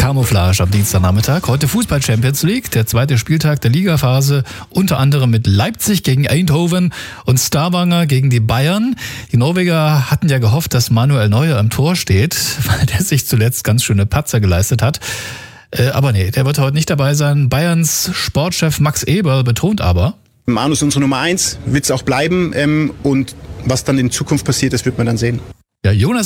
Camouflage am Dienstagnachmittag. Heute Fußball Champions League, der zweite Spieltag der Ligaphase, unter anderem mit Leipzig gegen Eindhoven und Stavanger gegen die Bayern. Die Norweger hatten ja gehofft, dass Manuel Neuer im Tor steht, weil der sich zuletzt ganz schöne Patzer geleistet hat. Aber nee, der wird heute nicht dabei sein. Bayerns Sportchef Max Eberl betont aber: Manu ist unsere Nummer 1, wird es auch bleiben. Und was dann in Zukunft passiert, das wird man dann sehen. Ja, Jonas